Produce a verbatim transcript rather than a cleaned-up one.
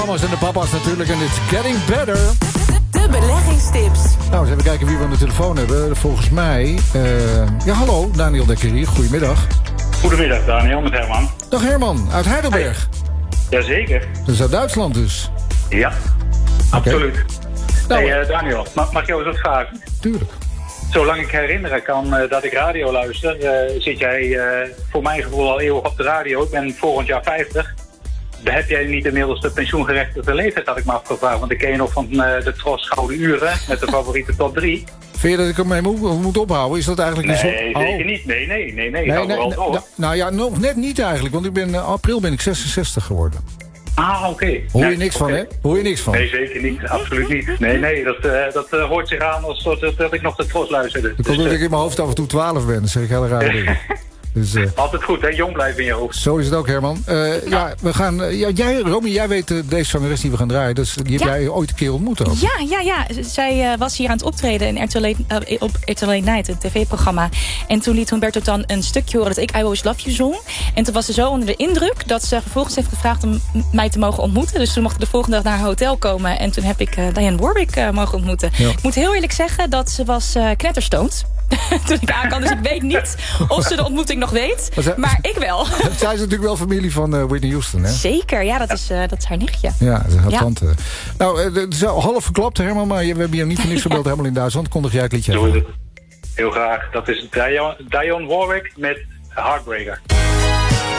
Mama's en de papa's natuurlijk en it's getting better. De beleggingstips. Nou, eens even kijken wie we aan de telefoon hebben. Volgens mij... Uh, ja, hallo, Daniel Dekker hier. Goedemiddag. Goedemiddag, Daniel, met Herman. Dag Herman, uit Heidelberg. Hey. Jazeker. Dat is uit Duitsland dus. Ja, absoluut. Nou, hey, uh, Daniel, mag, mag ik jou eens wat vragen? Tuurlijk. Zolang ik herinneren kan uh, dat ik radio luister, uh, zit jij uh, voor mijn gevoel al eeuwig op de radio. Ik ben volgend jaar vijftig. Heb jij niet inmiddels de pensioengerechtigde leeftijd, had ik me afgevraagd. Want ik ken je nog van uh, de Tros Gouden Uren met de favoriete top drie. Vind je dat ik ermee moet, moet ophouden? Is dat eigenlijk nee, zo... zeker oh. niet. Nee, nee, nee, nee. nee, nee, nee, wel nee door. nou ja, nog net niet eigenlijk. Want ik ben, uh, april ben ik zesenzestig geworden. Ah, oké. Okay. Hoor je nee, niks okay. van, hè? Hoor je niks van? Nee, zeker niet. Absoluut niet. Nee, nee, dat, uh, dat uh, hoort zich aan als dat, dat, dat ik nog de Tros luisterde. Dat komt dus, dat uh, ik in mijn hoofd af en toe twaalf ben. Dat zeg ik hele rare dingen. Dus, uh, altijd goed, hè? Jong blijven in je hoofd. Zo is het ook, Herman. Uh, ja, we gaan... Uh, ja, jij, Romy, jij weet uh, deze zangeres die we gaan draaien. Dus die heb ja. jij ooit een keer ontmoet ook. Ja, ja, ja. Zij uh, was hier aan het optreden in R T L, uh, op R T L Night, een tv-programma. En toen liet Humberto Tan een stukje horen dat ik I Always Love You zong. En toen was ze zo onder de indruk dat ze vervolgens heeft gevraagd om mij te mogen ontmoeten. Dus toen mocht ik de volgende dag naar haar hotel komen. En toen heb ik uh, Diane Warwick uh, mogen ontmoeten. Ja. Ik moet heel eerlijk zeggen dat ze was uh, knetterstoond. Toen ik aankwam, dus ik weet niet of ze de ontmoeting nog weet. Maar, maar ik wel. Zij is natuurlijk wel familie van uh, Whitney Houston, hè? Zeker, ja, dat is, uh, dat is haar nichtje. Ja, dat is haar ja. tante. Nou, uh, het is half verklapt, Herman, maar we hebben hier niet voor niks gebeld, helemaal in Duitsland. Kondig jij het liedje aan? Heel graag. Dat is Diane, Diane Warwick met Heartbreaker.